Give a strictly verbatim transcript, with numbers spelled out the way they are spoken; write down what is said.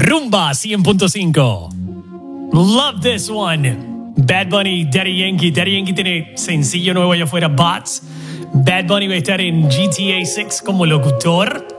Rumba cien punto cinco. Love this one. Bad Bunny, Daddy Yankee. Daddy Yankee tiene sencillo nuevo allá afuera, Bots. Bad Bunny va a estar en G T A seis como locutor.